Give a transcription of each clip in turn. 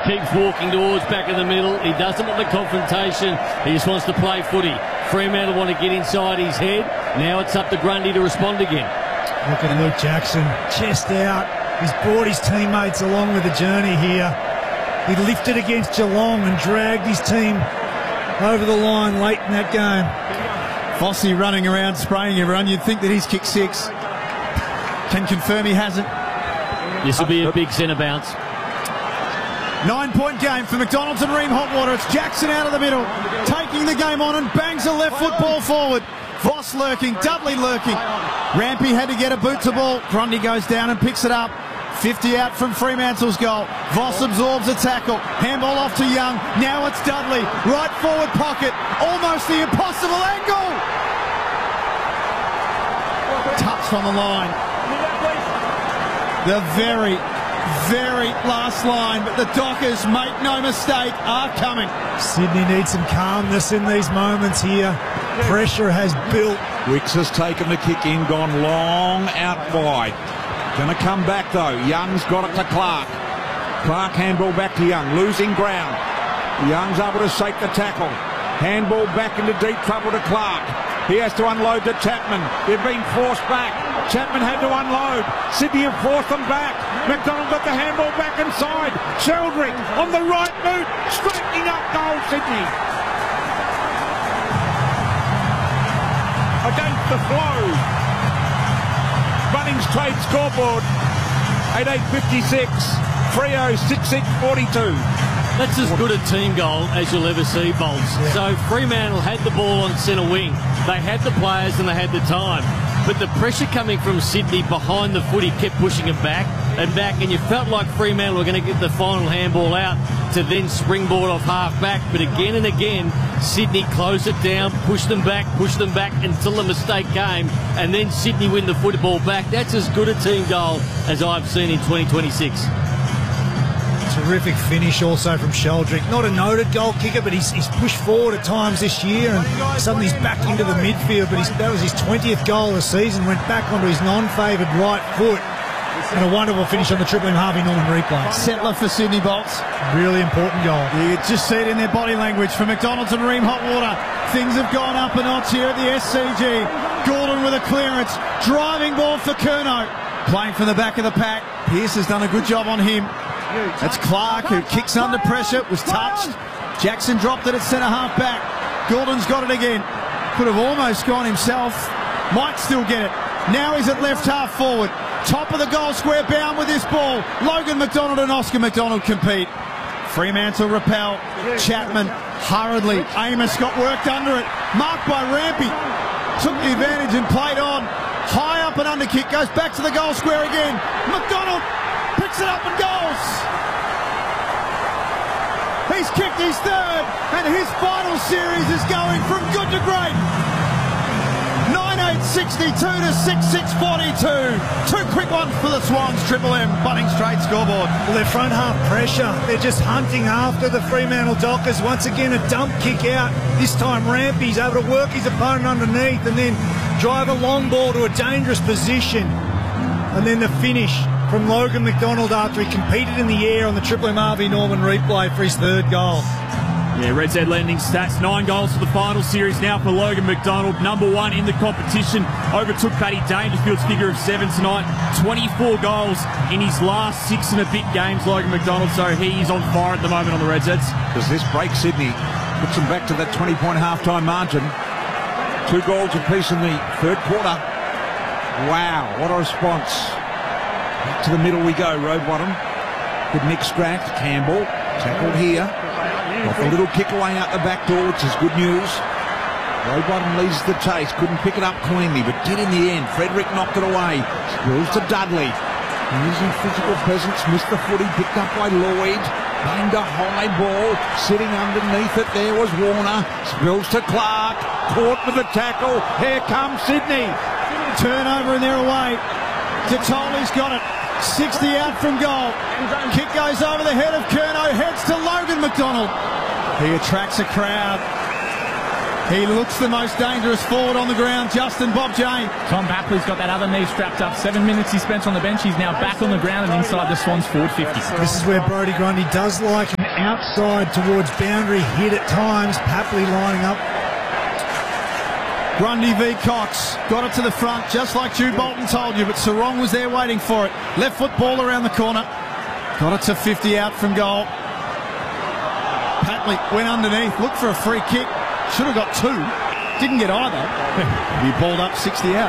keeps walking towards back in the middle. He doesn't want the confrontation. He just wants to play footy. Fremantle want to get inside his head. Now it's up to Grundy to respond again. Look at Luke Jackson, chest out. He's brought his teammates along with the journey here. He lifted against Geelong and dragged his team over the line late in that game. Fossey running around spraying everyone. You'd think that he's kicked 6. Can confirm he hasn't. This will be a big centre bounce. 9-point game for McDonald's and Ream Hotwater. It's Jackson out of the middle, taking the game on and bangs a left foot ball forward. Voss lurking, Dudley lurking. Rampy had to get a boot to ball. Grundy goes down and picks it up. 50 out from Fremantle's goal. Voss absorbs a tackle. Handball off to Young. Now it's Dudley. Right forward pocket. Almost the impossible angle. Touched on the line. The very last line, but the Dockers, make no mistake, are coming. Sydney needs some calmness in these moments here. Pressure has built. Wicks has taken the kick in, gone long out wide. Going to come back though. Young's got it to Clark. Clark handball back to Young, losing ground. Young's able to shake the tackle. Handball back into deep trouble to Clark. He has to unload to Chapman. They've been forced back. Chapman had to unload. Sydney have forced them back. McDonald got the handball back inside. Sheldrick on the right boot, straightening up goal, Sydney. Against the flow. Bunnings Trade scoreboard. 88.56. Freo 66.42. That's as good a team goal as you'll ever see, Bolts. Yeah. So Fremantle had the ball on centre wing. They had the players and they had the time. But the pressure coming from Sydney behind the footy kept pushing him back, and you felt like Fremantle were going to get the final handball out to then springboard off half back. But again and again, Sydney closed it down, pushed them back until the mistake came, and then Sydney win the football back. That's as good a team goal as I've seen in 2026. Terrific finish also from Sheldrick. Not a noted goal kicker, but he's pushed forward at times this year, and suddenly he's back into the midfield. But that was his 20th goal of the season. Went back onto his non-favoured right foot, and a wonderful finish on the Triple M Harvey Norman replay. Settler for Sydney, Bolts. Really important goal. You just see it in their body language for McDonald's and Ream Hotwater. Things have gone up a notch here at the SCG. Gordon with a clearance, driving ball for Curnow. Playing from the back of the pack. Pearce has done a good job on him. That's Clark, who kicks under pressure, was touched. Jackson dropped it at centre-half back. Gordon's got it again. Could have almost gone himself. Might still get it. Now he's at left half forward. Top of the goal square, bound with this ball. Logan McDonald and Oscar McDonald compete. Fremantle repel. Chapman hurriedly. Amos got worked under it. Marked by Rampy. Took the advantage and played on. High up and under kick. Goes back to the goal square again. McDonald picks it up and goes. He's kicked his third, and his final series is going from good to great. 9-8-62 to 6-6-42. Two quick ones for the Swans. Triple M, Bunnings Trade scoreboard. Well, their front half pressure. They're just hunting after the Fremantle Dockers. Once again, a dump kick out. This time Rampy's able to work his opponent underneath and then drive a long ball to a dangerous position. And then the finish from Logan McDonald after he competed in the air on the Triple M Harvey Norman replay for his third goal. Yeah, Red Z Lending stats, 9 goals for the final series now for Logan McDonald, number 1 in the competition. Overtook Paddy Dangerfield's figure of 7 tonight. 24 goals in his last 6 and a bit games, Logan McDonald, so he's on fire at the moment on the Red Zeds. Does this break Sydney? Puts them back to that 20-point half-time margin. 2 goals apiece in the third quarter. Wow, what a response. Back to the middle we go, Roadbottom. Good Nick Strack, Campbell, tackled here. Got a little kick away out the back door, which is good news. Roadbottom leads the chase, couldn't pick it up cleanly, but did in the end. Frederick knocked it away. Spills to Dudley. Using physical presence, missed the footy, picked up by Lloyd. Banged a high ball, sitting underneath it. There was Warner. Spills to Clark. Caught with the tackle. Here comes Sydney. Turnover and they're away. Titoli's got it. 60 out from goal. Kick goes over the head of Curnow. Heads to Logan McDonald. He attracts a crowd. He looks the most dangerous forward on the ground, Justin Bob Jane. Tom Bapley's got that other knee strapped up. 7 minutes he spent on the bench. He's now back on the ground and inside the Swans forward 50. This is where Brodie Grundy does like him. outside towards boundary hit at times. Papley lining up. Grundy v Cox got it to the front, just like Jude Bolton told you, but Sarong was there waiting for it. Left foot ball around the corner. Got it to 50 out from goal. Papley went underneath, looked for a free kick. Should have got 2. Didn't get either. He balled up 60 out.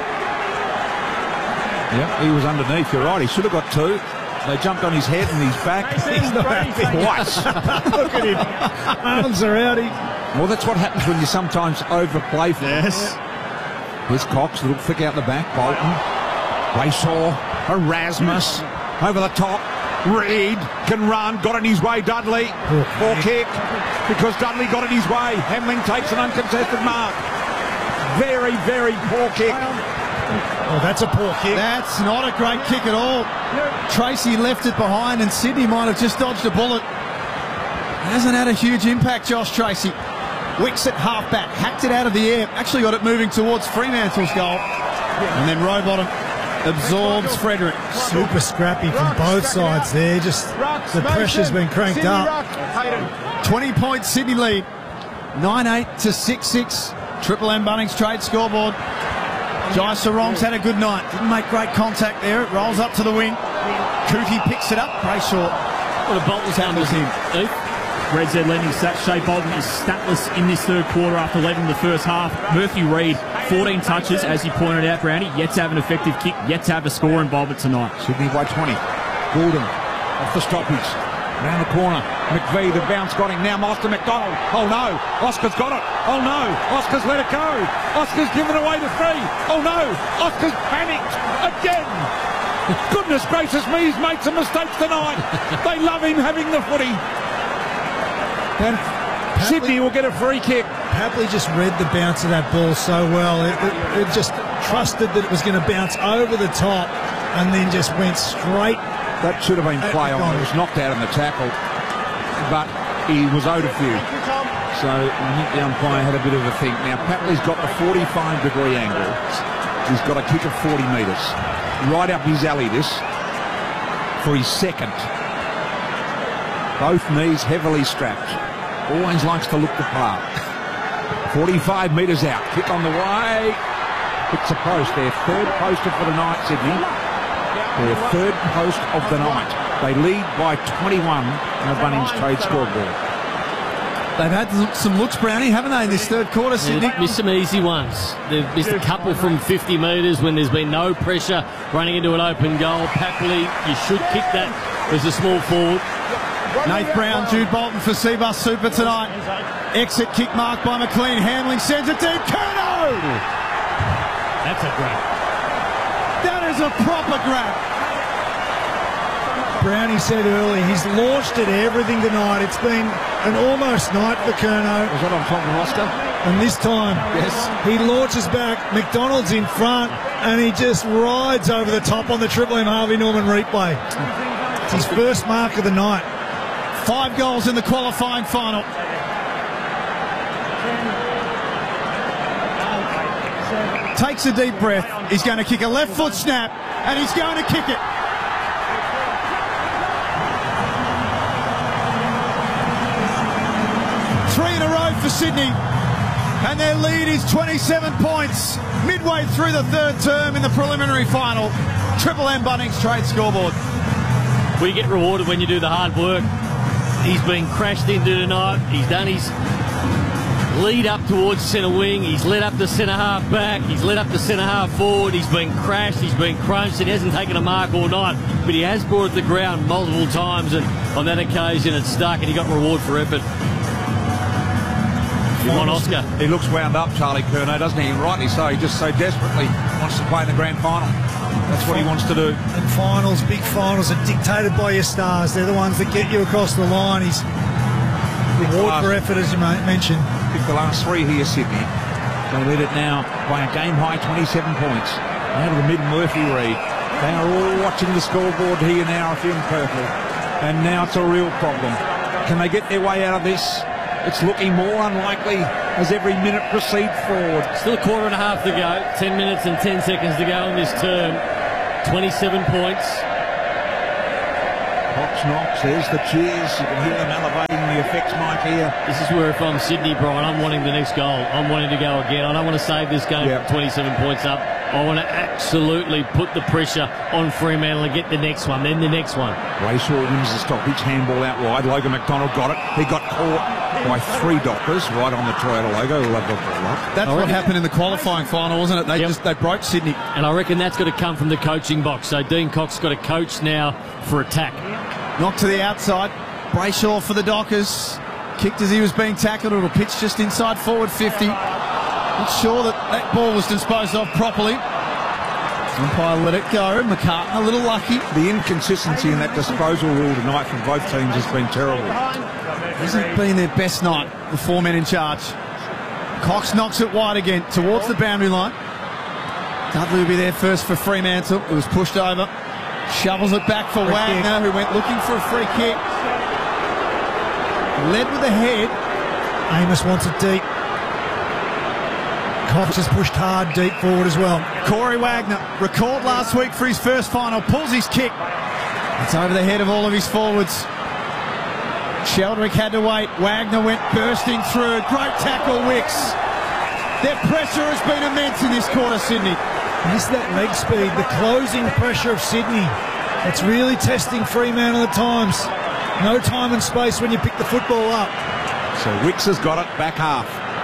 Yeah, he was underneath. You're right. He should have got 2. They jumped on his head and his back. He's not happy. What? Look at him. Arms are out. Well, that's what happens when you sometimes overplay for them. Yes. Here's Cox, a little flick out the back. Bolton. Brayshaw. Erasmus. Over the top. Reed can run. Got in his way. Dudley. Poor kick. Because Dudley got in his way. Hamling takes an uncontested mark. Very, very poor kick. Oh, that's a poor kick. That's not a great kick at all. Tracy left it behind and Sydney might have just dodged a bullet. Hasn't had a huge impact, Josh Tracy. Wicks it half back, hacked it out of the air, actually got it moving towards Fremantle's goal. And then Rowbottom absorbs Frederick. Super scrappy from both sides there. Just the pressure's been cranked up. 20-point Sydney lead. 9-8 to 6-6. Triple M Bunnings trade scoreboard. Jai Sarong's had a good night. Didn't make great contact there. It rolls up to the wing. Cootie picks it up. Brayshaw. What a Bolton's numbers in. Red Z lending stats. Shea Bolton is statless in this third quarter after leading the first half. Murphy Reid, 14 touches, as you pointed out, Brownie. Yet to have an effective kick, yet to have a score involvement tonight. Sydney by 20. Gordon off the stoppage. Round the corner. McVee, the bounce got him. Now Master McDonald. Oh no. Oscar's got it. Oh no. Oscar's let it go. Oscar's given away the 3. Oh no. Oscar's panicked again. Goodness gracious me, he's made some mistakes tonight. They love him having the footy. And Sydney will get a free kick. Papley just read the bounce of that ball so well. It just trusted that it was going to bounce over the top and then just went straight. That should have been play on. He was knocked out in the tackle, but he was owed a few. So I think the umpire had a bit of a think. Now Papley's got the 45-degree angle. He's got a kick of 40 metres. Right up his alley this for his second. Both knees heavily strapped. Always likes to look the part. 45 metres out. Kick on the way. Hits a post. Their third poster for the night, Sydney. Their third post of the night. They lead by 21 in the Bunnings trade scoreboard. They've had some looks, Brownie, haven't they, in this third quarter, Sydney? They've missed some easy ones. They've missed a couple from 50 metres when there's been no pressure running into an open goal. Papley, you should kick that as a small forward. Nath Brown, Jude Bolton for Cbus Super tonight. Exit kick marked by McLean. Hamling sends it deep. Curnow! That's a grab. That is a proper grab. Brownie said earlier, he's launched at everything tonight. It's been an almost night for Curnow. Was that on top of Oscar? And this time, yes, he launches back. McDonald's in front, and he just rides over the top on the Triple M Harvey Norman replay. It's his first mark of the night. 5 goals in the qualifying final. Takes a deep breath. He's going to kick a left foot snap, and he's going to kick it. Three in a row for Sydney, and their lead is 27 points. Midway through the third term in the preliminary final. Triple M Bunnings trade scoreboard. We get rewarded when you do the hard work. He's been crashed into tonight. He's done his lead up towards centre wing. He's led up the centre half back. He's led up the centre half forward. He's been crashed. He's been crunched. And he hasn't taken a mark all night. But he has brought it to the ground multiple times. And on that occasion, it stuck. And he got reward for effort. You want Oscar? He looks wound up, Charlie Curnow, doesn't he? And rightly so. He just so desperately wants to play in the grand final. That's what he wants to do. And finals, big finals, are dictated by your stars. They're the ones that get you across the line. He's reward for effort, as you mentioned. Pick the last 3 here, Sydney. They lead it now by a game-high 27 points. Out of the mid, Murphy Reid. They are all watching the scoreboard here now, if in purple. And now it's a real problem. Can they get their way out of this? It's looking more unlikely as every minute proceeds forward. Still a quarter and a half to go. 10 minutes and 10 seconds to go in this term. 27 points. Cox knocks. There's the cheers. You can hear them elevating the effects, Mike, here. This is where if I'm Sydney, Brian, I'm wanting the next goal. I'm wanting to go again. I don't want to save this game from 27 points up. I want to absolutely put the pressure on Fremantle and get the next one, then the next one. Brayshaw wins the stoppage, handball out wide. Logan McDonald got it. He got caught by 3 Dockers right on the Toyota logo. We'll have the ball up. That's what happened in the qualifying final, wasn't it? They broke Sydney. And I reckon that's got to come from the coaching box. So Dean Cox got a coach now for attack. Knocked to the outside. Brayshaw for the Dockers. Kicked as he was being tackled. It'll pitch just inside forward 50. Not sure that ball was disposed of properly. Umpire let it go. McCartan a little lucky. The inconsistency in that disposal rule tonight from both teams has been terrible. Hasn't been their best night, the 4 men in charge. Cox knocks it wide again towards the boundary line. Dudley will be there first for Fremantle. It was pushed over. Shovels it back for Wagner, who went looking for a free kick. Led with the head. Amos wants it deep. Cox has pushed hard deep forward as well. Corey Wagner, recalled last week for his first final, pulls his kick. It's over the head of all of his forwards. Sheldrick had to wait. Wagner went bursting through. Great tackle, Wicks. Their pressure has been immense in this quarter, Sydney. Miss that leg speed, the closing pressure of Sydney. It's really testing Fremantle at times. No time and space when you pick the football up. So Wicks has got it, back half.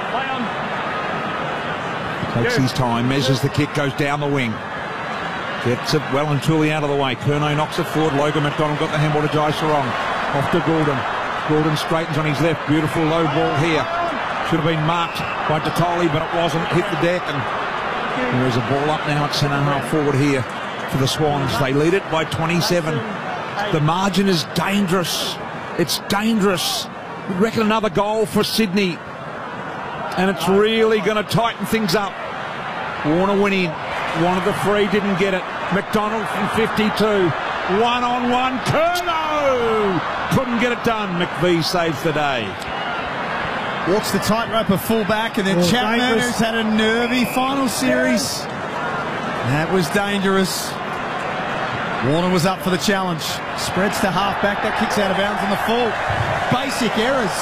Takes his time, measures the kick, goes down the wing. Gets it well and truly out of the way. Curnow knocks it forward. Logan McDonald got the handball to Jai Sarong. Off to Gordon. Gordon straightens on his left. Beautiful low ball here. Should have been marked by Tatoli, but it wasn't. Hit the deck, and there is a ball up now at centre half forward here for the Swans. They lead it by 27. The margin is dangerous. It's dangerous. I reckon another goal for Sydney, and it's really going to tighten things up. Warner went in. Wanted the free, didn't get it. McDonald from 52. One-on-one. Curnow couldn't get it done. McVie saves the day. Walks the tightrope of full-back, and then Chapman, who's had a nervy final series. That was dangerous. Warner was up for the challenge. Spreads to half-back. That kicks out of bounds on the full. Basic errors.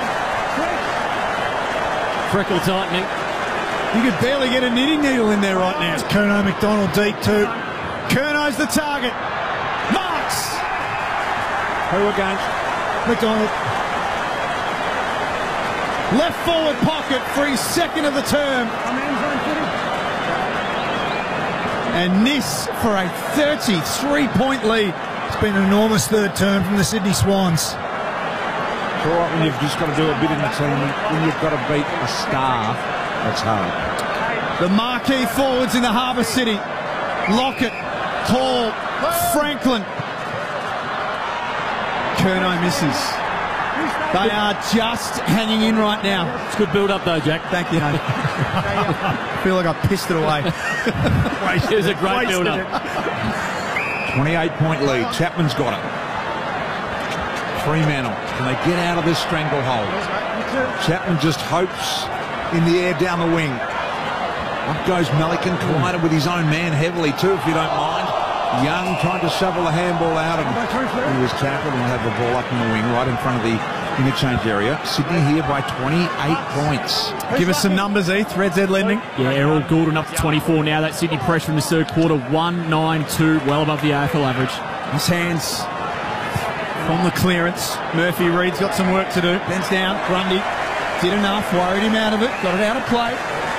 Freckle tightening. You could barely get a knitting needle in there right now. It's Curnow McDonald deep too. Curnow's the target. Marks! Who against? McDonald. Left forward pocket for his second of the term. And this for a 33-point lead. It's been an enormous third term from the Sydney Swans. It's all right when you've just got to do a bit in the team. When you've got to beat a star, that's hard. The marquee forwards in the Harbour City. Lockett, Hall, Franklin. Curnow misses. They are just hanging in right now. It's good build-up though, Jack. Thank you, Honey. I feel like I pissed it away. It was a great build-up. 28-point lead. Chapman's got it. Fremantle. Can they get out of this stranglehold? Chapman just hopes in the air down the wing. Up goes Melican, collided with his own man heavily too, if you don't mind. Young trying to shovel the handball out, and he was tackled and had the ball up in the wing right in front of the interchange area. Sydney here by 28 points. Give us some numbers, Heath. Red Z Lending. Yeah, Errol Goulden up to 24 now. That Sydney pressure in the third quarter, 1-9-2, well above the AFL average. His hands from the clearance. Murphy Reed's got some work to do. Bends down. Grundy did enough, worried him out of it, got it out of play.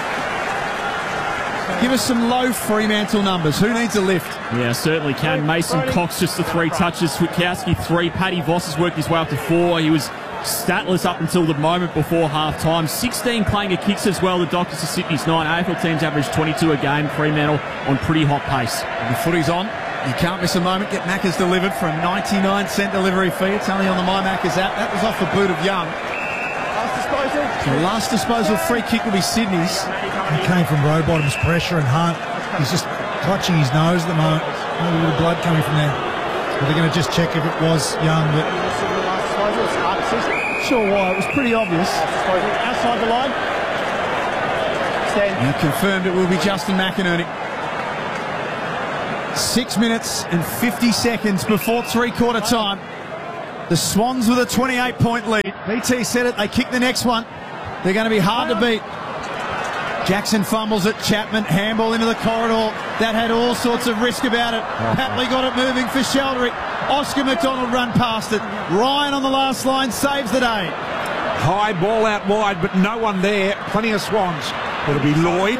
Give us some low Fremantle numbers. Who needs a lift? Yeah, certainly can. Mason Cox just the 3 touches. Switkowski 3. Paddy Voss has worked his way up to 4. He was statless up until the moment before half-time. 16 playing at kicks as well. The Dockers to Sydney's 9. AFL teams average 22 a game. Fremantle on pretty hot pace. The footy's on. You can't miss a moment. Get Macca's delivered for a 99-cent delivery fee. It's only on the My Macca's app. That was off the boot of Young. The last disposal free kick will be Sydney's. He came from Rowbottom's pressure, and Hunt, he's just clutching his nose at the moment. A little bit of blood coming from there. But they're going to just check if it was Young. But Sure why, it was pretty obvious. Outside the line. And confirmed it will be Justin McInerney. 6 minutes and 50 seconds before three-quarter time. The Swans with a 28-point lead. BT said it, they kick the next one. They're going to be hard to beat. Jackson fumbles it, Chapman, handball into the corridor. That had all sorts of risk about it. Patley got it moving for Sheldrick. Oscar McDonald run past it. Ryan on the last line saves the day. High ball out wide, but no one there. Plenty of Swans. It'll be Lloyd.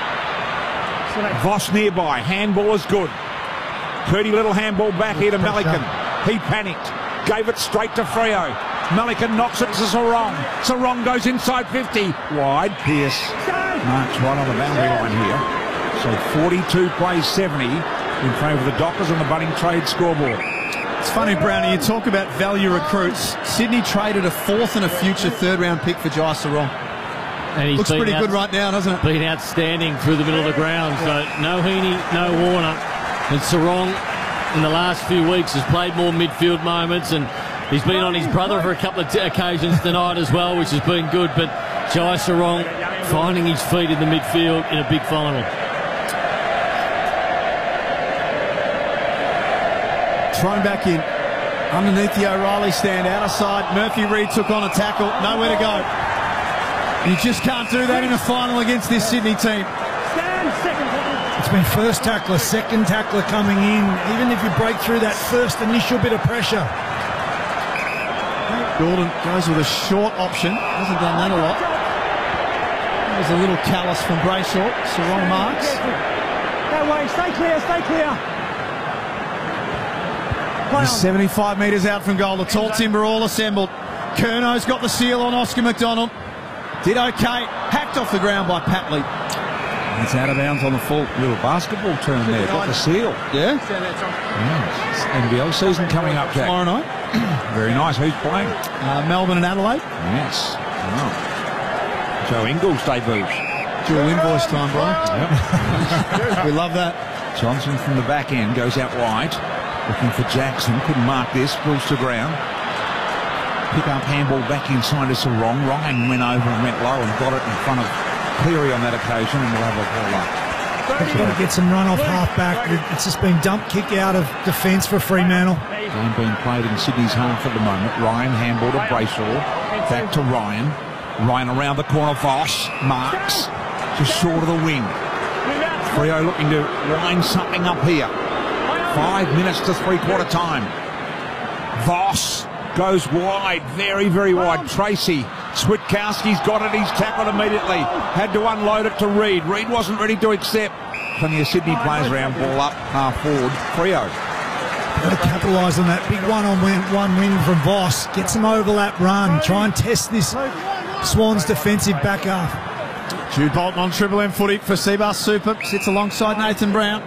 Voss nearby. Handball is good. Pretty little handball back here to Melican. He panicked. Gave it straight to Freo. Melican knocks it to Sarong. Sarong goes inside 50. Wide. Pearce marks right on the boundary line here. So 42 plays 70 in favour of the Dockers on the Budding Trade scoreboard. It's funny, Brownie, you talk about value recruits. Sydney traded a fourth and a future third-round pick for Jai Sarong. And he's looks pretty good right now, doesn't it? Been outstanding through the middle of the ground. So no Heaney, no Warner. And Sarong in the last few weeks has played more midfield moments, and he's been on his brother for a couple of occasions tonight as well, which has been good. But Jai Sarong finding his feet in the midfield in a big final. Thrown back in underneath the O'Reilly stand, out of sight. Murphy Reid took on a tackle, nowhere to go. You just can't do that in a final against this Sydney team. It's been first tackler, second tackler coming in. Even if you break through that first initial bit of pressure. Gordon goes with a short option. Hasn't done that a lot. That was a little callous from Brayshaw. Sarong marks. That way, stay clear, stay clear. He's 75 metres out from goal. The tall timber all assembled. Curnow's got the seal on Oscar McDonald. Did okay. Hacked off the ground by Patley. It's out of bounds on the full. Little basketball term there. Got the seal. Yeah. Yes. NBL season coming up, Jack. Tomorrow night. Very nice. Who's playing? Melbourne and Adelaide. Yes. Oh. Joe Ingles debuts. Dual invoice time, Brian. Yep. We love that. Johnson from the back end goes out wide. Looking for Jackson. Couldn't mark this. Pulls to ground. Pick up handball back inside to Sarong. Ryan went over and went low and got it in front of Cleary on that occasion, and we'll have a ball up. They've got to get some run off half back. It's just been dump kick out of defence for Fremantle. Game being played in Sydney's half at the moment. Ryan handball to Brayshaw. Back to Ryan. Ryan around the corner. Voss marks. Just short of the wing. Freo looking to line something up here. 5 minutes to three-quarter time. Voss goes wide, very, very wide. Tracy, Switkowski's got it. He's tackled immediately. Had to unload it to Reid. Reid wasn't ready to accept. Plenty of Sydney players around, ball up, half forward. Freo. Got to capitalise on that big one-on-one win from Voss. Get some overlap run. Try and test this Swans defensive back up. Jude Bolton on Triple M footy for Seabus Super. Sits alongside Nathan Brown.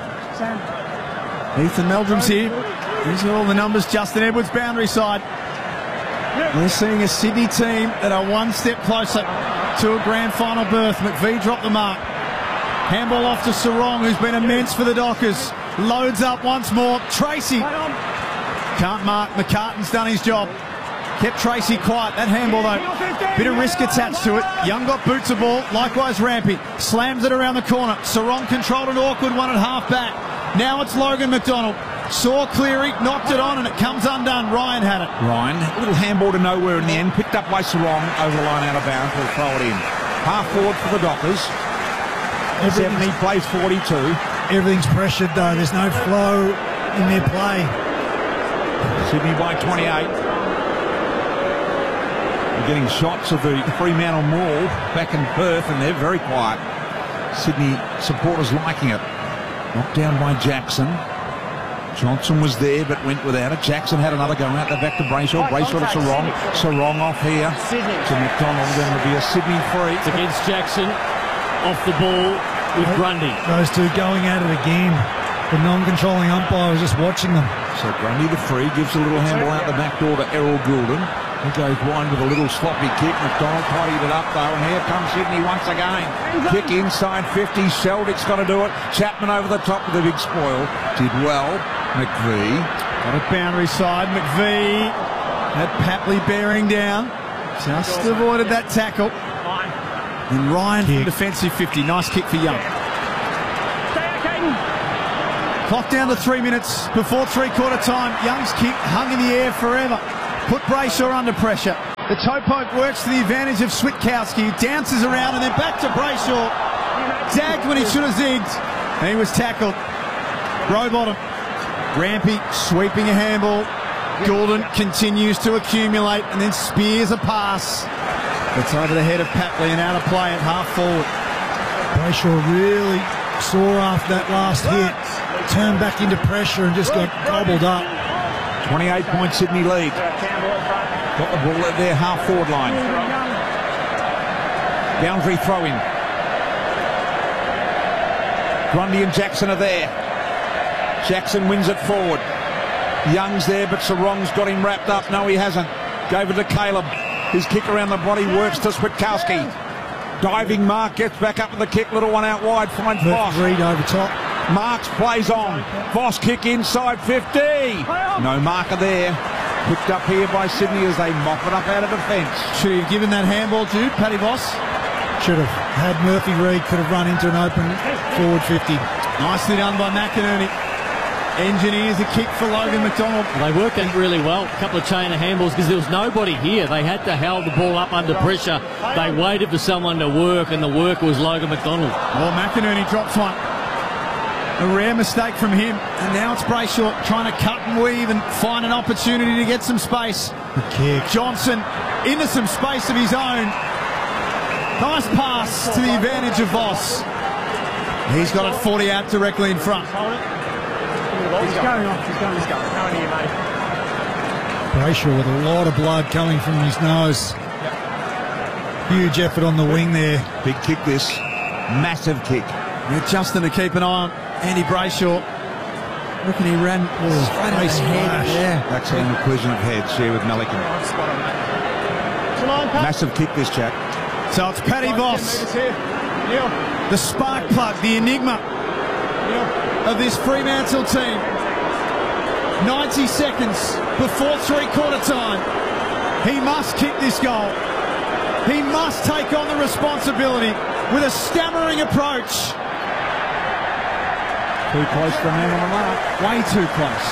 Ethan Meldrum's here. These are all the numbers. Justin Edwards, boundary side. We're seeing a Sydney team that are one step closer to a grand final berth. McVee dropped the mark. Handball off to Sarong, who's been immense for the Dockers. Loads up once more. Tracy can't mark. McCartan's done his job. Kept Tracy quiet. That handball, though, bit of risk attached to it. Young got boots a ball. Likewise, Rampy slams it around the corner. Sarong controlled an awkward one at half back. Now it's Logan McDonald. Saw Cleary, knocked it on, and it comes undone. Ryan had it. Ryan, a little handball to nowhere in the end. Picked up by Sarong, over the line out of bounds. We'll throw it in. Half forward for the Dockers. 70 plays 42. Everything's pressured, though. There's no flow in their play. Sydney by 28. We're getting shots of the Fremantle Mall back in Perth, and they're very quiet. Sydney supporters liking it. Knocked down by Jackson. Johnson was there but went without it. Jackson had another go out there back to Brayshaw. Brayshaw to Sarong. Sarong off here to McDonald. Then it'll be a Sydney free. It's against Jackson. Off the ball with Grundy. Those two going at it again. The non-controlling umpire was just watching them. So Grundy the free gives a little handball out the back door to Errol Goulden. He goes wide with a little sloppy kick. McDonald tidied it up though, and here comes Sydney once again. Kick inside 50. Sheldrick's got to do it. Chapman over the top with a big spoil. Did well. McVee. On a boundary side, McVee had Patley bearing down. Just avoided that tackle. And Ryan from defensive 50. Nice kick for Young. Clock down to 3 minutes before three-quarter time. Young's kick hung in the air forever. Put Brayshaw under pressure. The toe poke works to the advantage of Switkowski. He dances around and then back to Brayshaw. Zagged when he should have zigged. And he was tackled. Rowbottom. Rampy sweeping a handball. Goulden continues to accumulate and then spears a pass. It's over the head of Papley and out of play at half forward. Brayshaw really sore after that last hit. Turned back into pressure and just got gobbled up. 28-point Sydney lead. Got the ball at their half-forward line. Boundary throw-in. Grundy and Jackson are there. Jackson wins it forward. Young's there, but Sarong's got him wrapped up. No, he hasn't. Gave it to Caleb. His kick around the body works to Switkowski. Diving Mark gets back up with the kick. Little one out wide. Finds Voss. Reed over top. Marks plays on. Voss kick inside 50. No marker there. Picked up here by Sydney as they mop it up out of defence. Should he have given that handball to Paddy Voss? Should have. Had Murphy Reed, could have run into an open forward 50. Nicely done by McInerney. Engineers a kick for Logan McDonald. They worked that really well. A couple of chain of handballs because there was nobody here. They had to hold the ball up under pressure. They waited for someone to work, and the worker was Logan McDonald. Well, McInerney drops one. A rare mistake from him. And now it's Brayshaw trying to cut and weave and find an opportunity to get some space. Good kick. Johnson into some space of his own. Nice pass to the advantage of Voss. He's got it 40 out directly in front. He's going off. He's going. No idea, mate. Brayshaw with a lot of blood coming from his nose. Huge effort on the wing there. Big kick this. Massive kick. With Justin to keep an eye on Andy Brayshaw. I reckon he ran straight at his head. Yeah. That's an collision of heads here with Melican. Massive kick this, Jack. So it's Paddy Voss. The spark plug, the enigma of this Fremantle team. 90 seconds before three-quarter time. He must kick this goal. He must take on the responsibility with a stammering approach. Too close to the man on the mark. Way too close.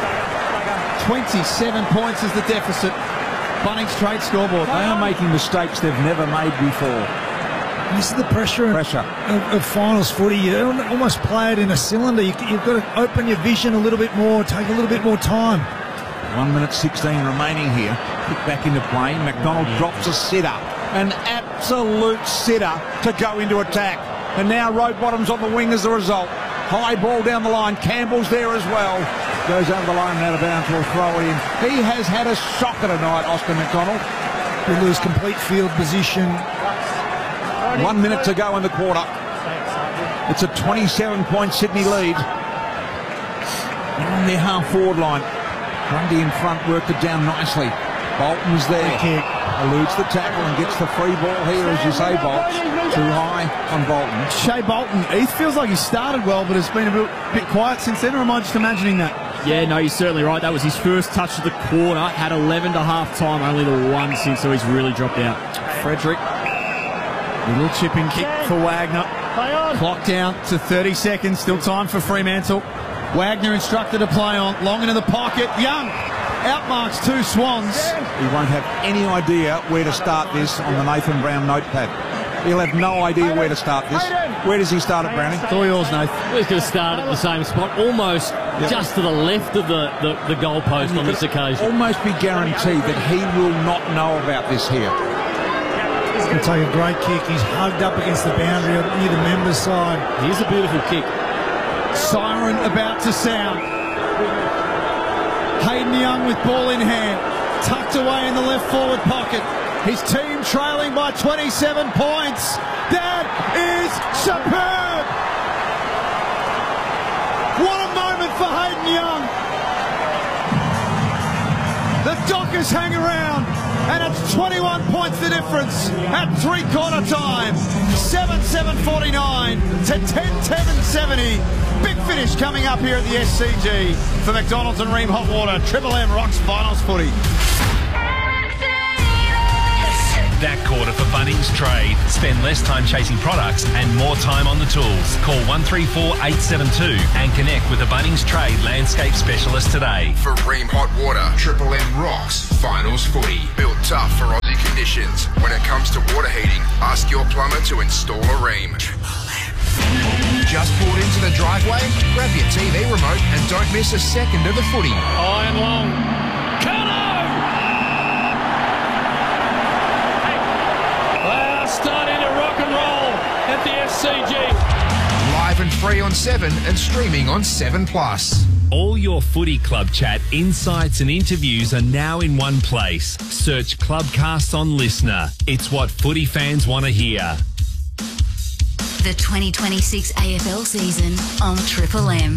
27 points is the deficit. Bunnings trade scoreboard. They are making mistakes they've never made before. This is the pressure of finals footy. You almost play it in a cylinder. You've got to open your vision a little bit more, take a little bit more time. 1 minute 16 remaining here. Kick back into play. McDonald drops a sitter. An absolute sitter to go into attack. And now Rowbottom's on the wing as a result. High ball down the line. Campbell's there as well. Goes over the line and out of bounds. Will throw it in. He has had a shocker tonight, Oscar McDonald. We lose complete field position. 1 minute to go in the quarter. It's a 27-point Sydney lead. On their half-forward line. Grundy in front, worked it down nicely. Bolton's there. Kick. Eludes the tackle and gets the free ball here, as you say, Bolts. Too high on Bolton. Shea Bolton, he feels like he started well, but it's been a bit quiet since then, or am I just imagining that? Yeah, no, you're certainly right. That was his first touch of the quarter. Had 11 to half time, only the one since, so he's really dropped out. Frederick. Little chipping kick for Wagner. Clock down to 30 seconds. Still time for Fremantle. Wagner instructed to play on. Long into the pocket. Young outmarks two Swans. He won't have any idea where to start this on the Nathan Brown notepad. He'll have no idea where to start this. Where does he start it, Browning? It's all yours, Nathan. He's going to start at the same spot, almost just to the left of the goalpost on this occasion. Almost be guaranteed that he will not know about this here. He's going to take a great kick. He's hugged up against the boundary near the members' side. Here's a beautiful kick. Siren about to sound. Hayden Young with ball in hand. Tucked away in the left forward pocket. His team trailing by 27 points. That is superb. What a moment for Hayden Young. The Dockers hang around, and it's 21 points the difference at three-quarter time. 7-7-49 to 10-7-70. Big finish coming up here at the SCG for McDonald's and Ream Hot Water. Triple M rocks finals footy. that quarter for Bunnings Trade. Spend less time chasing products and more time on the tools. Call 134 872 and connect with a Bunnings Trade landscape specialist today. For Ream Hot Water, Triple M rocks finals footy. Built tough for Aussie conditions. When it comes to water heating, ask your plumber to install a Ream. Just pulled into the driveway? Grab your TV remote and don't miss a second of the footy. High and long. They are starting to rock and roll at the SCG. Live and free on 7 and streaming on 7+. All your footy club chat, insights and interviews are now in one place. Search Clubcast on Listener. It's what footy fans want to hear. The 2026 AFL season on Triple M.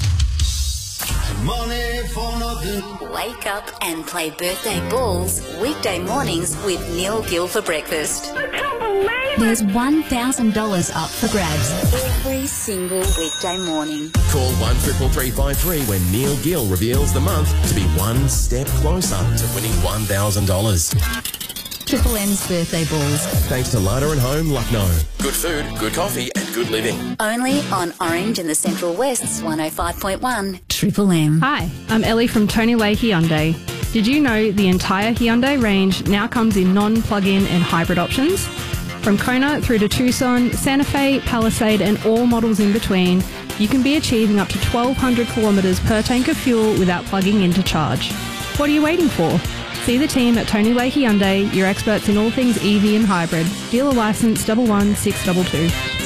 Wake up and play birthday balls weekday mornings with Neil Gill for breakfast. I can't believe it! There's $1,000 up for grabs every single weekday morning. Call 133353 when Neil Gill reveals the month to be one step closer to winning $1,000. Triple M's birthday balls. Thanks to Lada and Home, Lucknow. Good food, good coffee and good living. Only on Orange and the Central West's 105.1 Triple M. Hi, I'm Ellie from Tony Way Hyundai. Did you know the entire Hyundai range now comes in non-plug-in and hybrid options? From Kona through to Tucson, Santa Fe, Palisade and all models in between, you can be achieving up to 1,200 kilometres per tank of fuel without plugging in to charge. What are you waiting for? See the team at Tony Way Hyundai, your experts in all things EV and hybrid. Dealer licence 11622.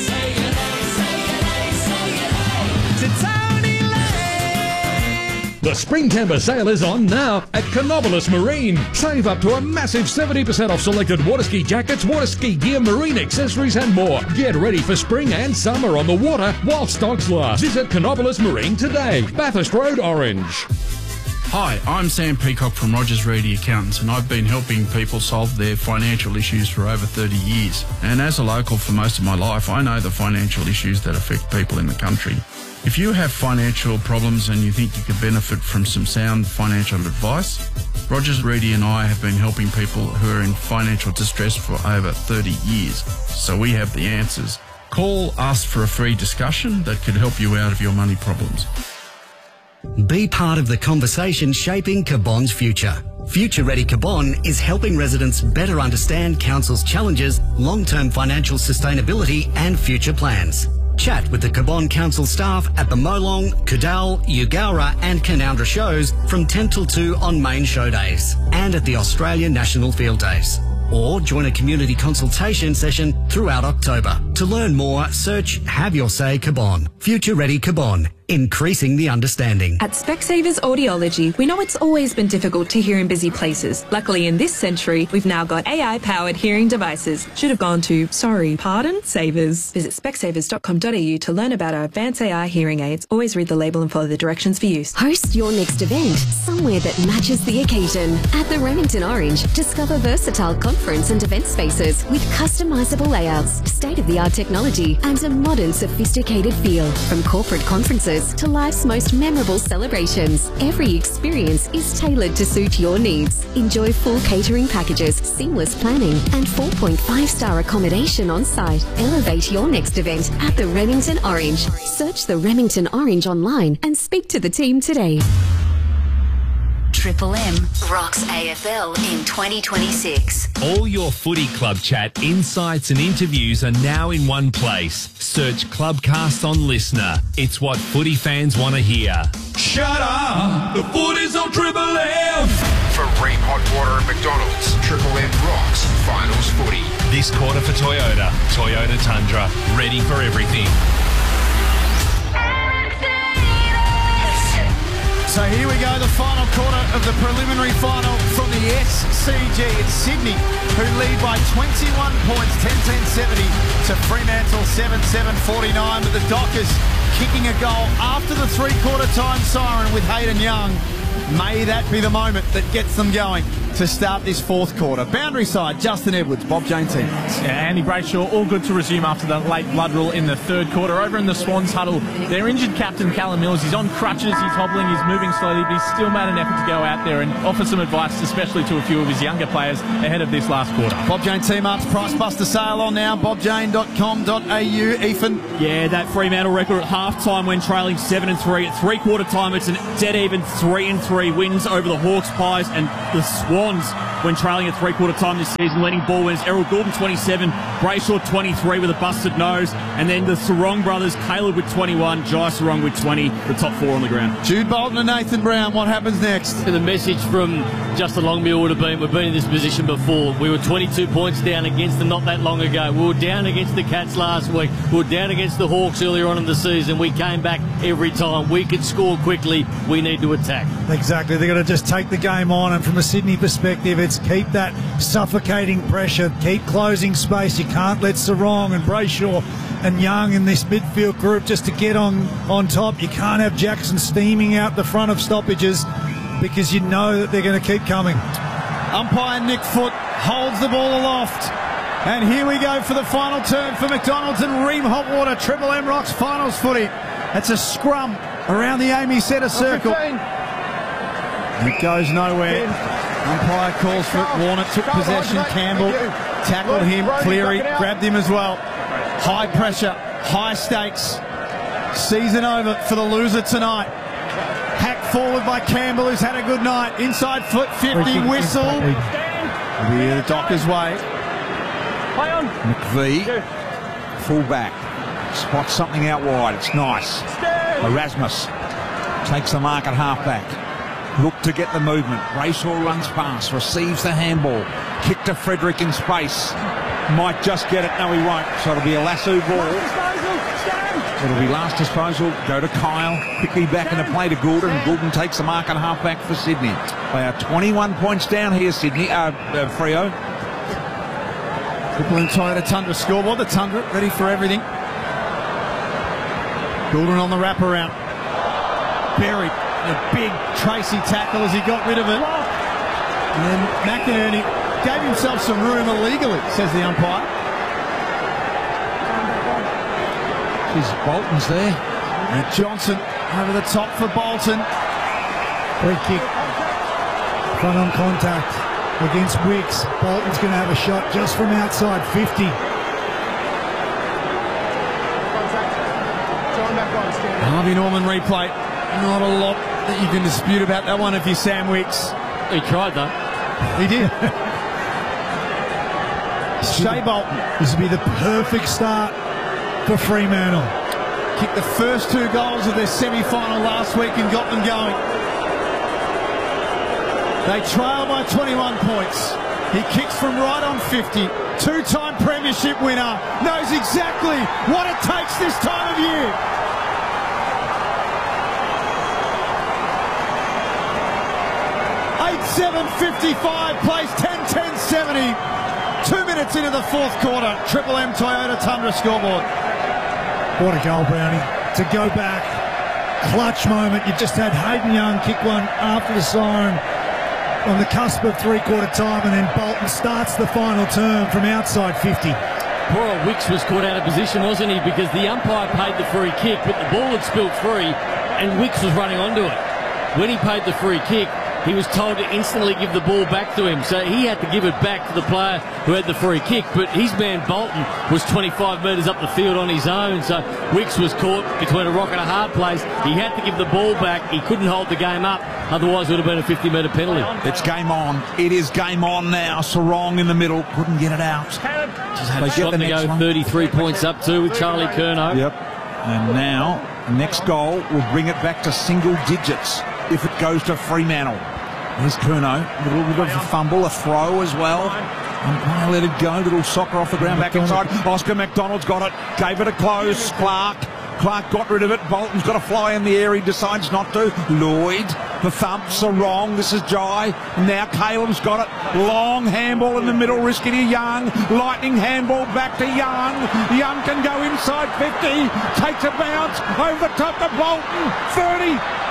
The Spring Timber Sale is on now at Canobolas Marine. Save up to a massive 70% off selected water ski jackets, water ski gear, marine accessories and more. Get ready for spring and summer on the water while stocks last. Visit Canobolas Marine today. Bathurst Road, Orange. Hi, I'm Sam Peacock from Rogers Reedy Accountants and I've been helping people solve their financial issues for over 30 years. And as a local for most of my life, I know the financial issues that affect people in the country. If you have financial problems and you think you could benefit from some sound financial advice, Rogers Reedy and I have been helping people who are in financial distress for over 30 years. So we have the answers. Call us for a free discussion that could help you out of your money problems. Be part of the conversation shaping Cabon's future. Future Ready Cabon is helping residents better understand Council's challenges, long-term financial sustainability and future plans. Chat with the Cabon Council staff at the Molong, Kudal, Eugowra and Canowindra shows from 10 till 2 on main show days and at the Australian National Field Days. Or join a community consultation session throughout October. To learn more, search Have Your Say Cabon. Future Ready Cabon. Increasing the understanding. At Specsavers Audiology, we know it's always been difficult to hear in busy places. Luckily, in this century, we've now got AI-powered hearing devices. Should have gone to, sorry, pardon, Savers. Visit specsavers.com.au to learn about our advanced AI hearing aids. Always read the label and follow the directions for use. Host your next event somewhere that matches the occasion. At the Remington Orange, discover versatile conference and event spaces with customizable layouts, state-of-the-art technology, and a modern, sophisticated feel. From corporate conferences to life's most memorable celebrations, every experience is tailored to suit your needs. Enjoy full catering packages, seamless planning, and 4.5-star accommodation on site. Elevate your next event at the Remington Orange. Search the Remington Orange online and speak to the team today. Triple M rocks AFL in 2026. All your footy club chat, insights and interviews are now in one place. Search Clubcast on Listener. It's what footy fans want to hear. Shut up! The footy's on Triple M! For Ream Hot Water at McDonald's, Triple M rocks finals footy. This quarter for Toyota. Toyota Tundra. Ready for everything. So here we go, the final quarter of the preliminary final from the SCG. It's Sydney who lead by 21 points, 10-10-70 to Fremantle 7-7-49. But the Dockers kicking a goal after the three-quarter time siren with Hayden Young. May that be the moment that gets them going. to start this fourth quarter. Boundary side, Justin Edwards, Bob Jane team. Yeah, Andy Brayshaw, all good to resume after the late blood rule in the third quarter. Over in the Swans huddle, their injured captain, Callum Mills, he's on crutches, he's hobbling, he's moving slowly, but he's still made an effort to go out there and offer some advice, especially to a few of his younger players ahead of this last quarter. Bob Jane Team Up's Price Buster sale on now, bobjane.com.au. Ethan? Yeah, that Fremantle record at half-time when trailing 7-3. At three-quarter time, it's an dead even 3-3 wins over the Hawks, Pies and the Swans when trailing at three-quarter time this season. Leading ball winners, Errol Goulden 27, Brayshaw 23 with a busted nose, and then the Sarong brothers, Caleb with 21, Jai Sarong with 20, the top four on the ground. Jude Bolton and Nathan Brown, what happens next? The message from Justin Longmuir would have been, we've been in this position before. We were 22 points down against them not that long ago. We were down against the Cats last week. We were down against the Hawks earlier on in the season. We came back every time. We could score quickly. We need to attack. Exactly. They've got to just take the game on, and from a Sydney perspective, it's keep that suffocating pressure, keep closing space. You can't let Sarong and Brayshaw and Young in this midfield group just to get on top. You can't have Jackson steaming out the front of stoppages because you know that they're going to keep coming. Umpire Nick Foote holds the ball aloft. And here we go for the final turn for McDonald's and Ream Hotwater. Triple M Rocks finals footy. That's a scrum around the Amy Centre circle. It goes nowhere. Umpire calls for it. Warner took possession. Campbell tackled him. Cleary grabbed him as well. High pressure, high stakes. Season over for the loser tonight. Hacked forward by Campbell, who's had a good night. Inside foot 50, whistle. The Dockers' way. McVee, full-back, spots something out wide. It's nice. Erasmus takes the mark at half-back. Look to get the movement. Brayshaw runs past, receives the handball. Kick to Frederick in space. Might just get it. No, he won't. So it'll be a lasso ball. It'll be last disposal. Go to Kyle. Quickly back in the play to Goulden. Goulden takes the mark at half-back for Sydney. They are 21 points down here, Sydney. Freo. Triple M Toyota Tundra scoreboard. The Tundra ready for everything. Goulden on the wraparound. Buried. A big Tracy tackle as he got rid of it. And then McInerney gave himself some room illegally, says the umpire. His Bolton's there. And Johnson over the top for Bolton. Free kick. Front on contact against Wicks. Bolton's going to have a shot just from outside 50. Harvey Norman replay. Not a lot that you can dispute about that one if you're Sam Wicks. He tried though. He did. Shea Bolton. This would be the perfect start for Fremantle. Kicked the first two goals of their semi-final last week and got them going. They trail by 21 points. He kicks from right on 50. Two-time premiership winner. Knows exactly what it takes this time of year. 8-7-55, plays 10-10-70. 2 minutes into the fourth quarter. Triple M Toyota Tundra scoreboard. What a goal, Brownie. To go back. Clutch moment. You just had Hayden Young kick one after the siren on the cusp of three-quarter time, and then Bolton starts the final term from outside 50. Poor old Wicks was caught out of position, wasn't he? Because the umpire paid the free kick, but the ball had spilled free, and Wicks was running onto it. When he paid the free kick, he was told to instantly give the ball back to him. So he had to give it back to the player who had the free kick. But his man Bolton was 25 metres up the field on his own. So Wicks was caught between a rock and a hard place. He had to give the ball back. He couldn't hold the game up. Otherwise, it would have been a 50-metre penalty. It's game on. It is game on now. Sarong in the middle. Couldn't get it out. Just had a shot to go 33 points up to with Charlie Curnow. Yep. And now, next goal will bring it back to single digits if it goes to Fremantle. Here's Curnow, a little bit of a fumble, a throw as well. And let it go, little soccer off the ground, back inside. Oscar McDonald's got it, gave it a close. Clark got rid of it. Bolton's got a fly in the air, he decides not to. Lloyd, the thumps are wrong. This is Jai. Now Caleb's got it. Long handball in the middle, risky to Young. Lightning handball back to Young. Young can go inside 50, takes a bounce, over the top to Bolton. 30,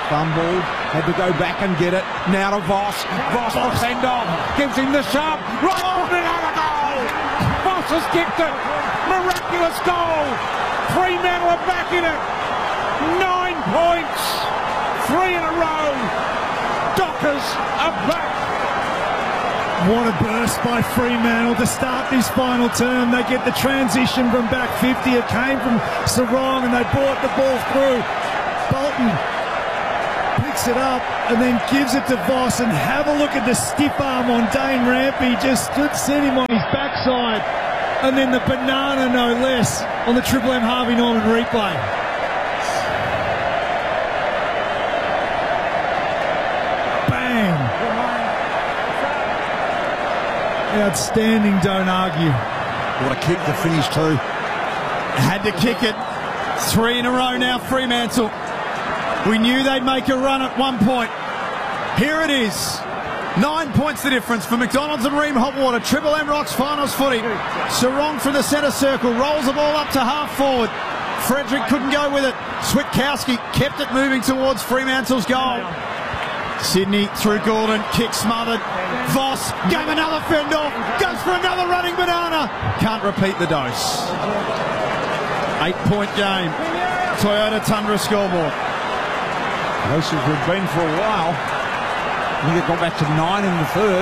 Fumble, had to go back and get it. Now to Voss. Voss for send-off. Gives him the shove. Right on, another goal. Voss has kicked it. Miraculous goal. Fremantle are back in it. 9 points. 3 in a row. Dockers are back. What a burst by Fremantle to start this final term. They get the transition from back 50. It came from Sarong and they brought the ball through. Bolton picks it up and then gives it to Voss, and have a look at the stiff arm on Dane Rampy. Just set him on his backside, and then the banana, no less, on the Triple M Harvey Norman replay. Bang! Outstanding, don't argue. What a kick to finish too. Had to kick it. 3 in a row now, Fremantle. We knew they'd make a run at one point. Here it is. 9 points the difference for McDonald's and Ream Hotwater. Triple M Rocks finals footy. Sarong from the centre circle rolls the ball up to half forward. Frederick couldn't go with it. Switkowski kept it moving towards Fremantle's goal. Sydney through Gordon, kick smothered. Voss gave another fend off, goes for another running banana. Can't repeat the dose. 8-point game. Toyota Tundra scoreboard. Close as we've been for a while. I think it got back to 9 in the third.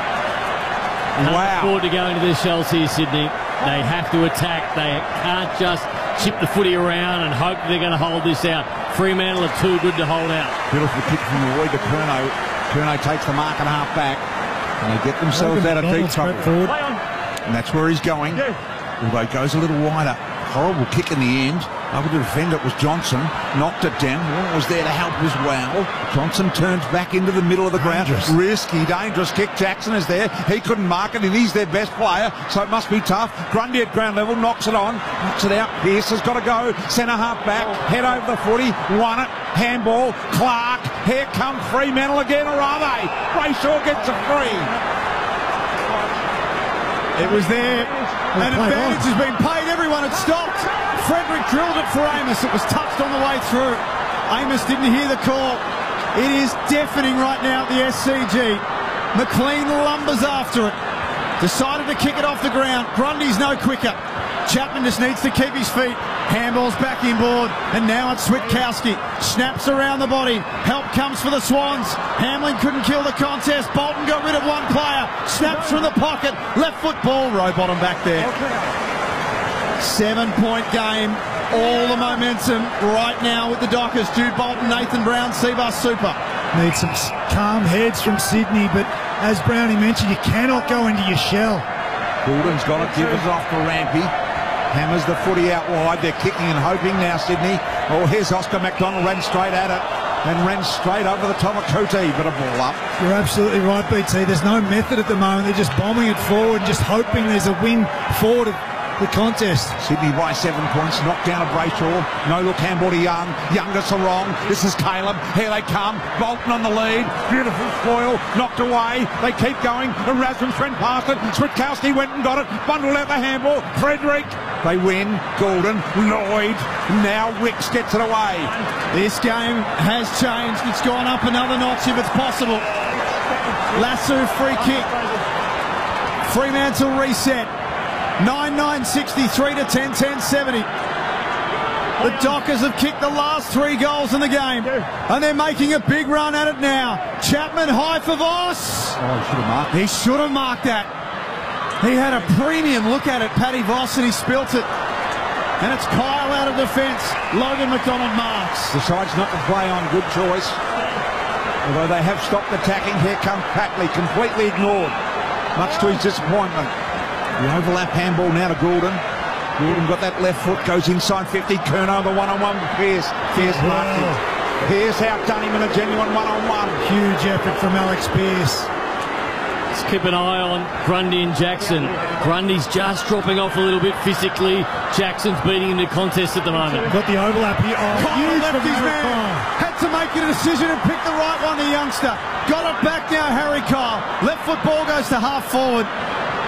Wow. Forward to go into this shells here, Sydney. They have to attack. They can't just chip the footy around and hope they're going to hold this out. Fremantle are too good to hold out. Beautiful kick from Roy to Curnow. Curnow takes the mark and half back. And they get themselves out of deep trouble. And that's where he's going. Although it goes a little wider. Horrible kick in the end. Able to defend it was Johnson. Knocked it down. Warren was there to help as well. Johnson turns back into the middle of the ground. Risky, dangerous kick. Jackson is there. He couldn't mark it, and he's their best player, so it must be tough. Grundy at ground level knocks it on. Knocks it out. Pearce has got to go. Centre half back. Head over the footy. Won it. Handball. Clark. Here come Fremantle again, or are they? Brayshaw gets a free. It was there. An advantage has been paid. Everyone had stopped. Frederick drilled it for Amos. It was touched on the way through. Amos didn't hear the call. It is deafening right now at the SCG. McLean lumbers after it. Decided to kick it off the ground. Grundy's no quicker. Chapman just needs to keep his feet. Handball's back inboard, and now it's Switkowski. Snaps around the body. Help comes for the Swans. Hamlin couldn't kill the contest. Bolton got rid of one player. Snaps from the pocket. Left foot ball. Rowbottom back there. 7-point game. All the momentum right now with the Dockers. Jude Bolton, Nathan Brown, Seabus Super. Need some calm heads from Sydney, but as Brownie mentioned, you cannot go into your shell. Gordon's got it. Givers off to Rampy. Hammers the footy out wide. They're kicking and hoping now, Sydney. Oh, here's Oscar McDonald. Ran straight at it. And ran straight over the top of Kuti. But a ball up. You're absolutely right, BT. There's no method at the moment. They're just bombing it forward, just hoping there's a win forward of the contest. Sydney by 7 points. Knocked down a Brayshaw. No look handball to Young. Young to Sarong. This is Caleb. Here they come. Bolton on the lead. Beautiful spoil. Knocked away. They keep going. And Rasmus went past it. Switkowski went and got it. Bundled out the handball. Frederick. They win. Gordon. Lloyd. Now Wicks gets it away. This game has changed. It's gone up another notch if it's possible. Lasso free kick. Fremantle reset. 9-9-63 to 10-10-70. The Dockers have kicked the last 3 goals in the game, and they're making a big run at it now. Chapman high for Voss. Oh, he should have marked. He should have marked that. He had a premium look at it, Paddy Voss, and he spilt it. And it's Kyle out of defence. Logan McDonald marks. Decides not to play on. Good choice. Although they have stopped attacking. Here comes Packley, completely ignored, much to his disappointment. The overlap handball now to Gordon. Gordon got that left foot, goes inside 50. Curnow the one-on-one with Pearce. Pearce marked him. Pearce outdone him in a genuine one-on-one. Huge effort from Alex Pearce. Let's keep an eye on Grundy and Jackson. Grundy's just dropping off a little bit physically. Jackson's beating him to contest at the moment. Got the overlap here. Oh, huge left from his Harry man. Kyle. Had to make a decision and pick the right one, the youngster. Got it back now, Harry Kyle. Left foot ball goes to half forward.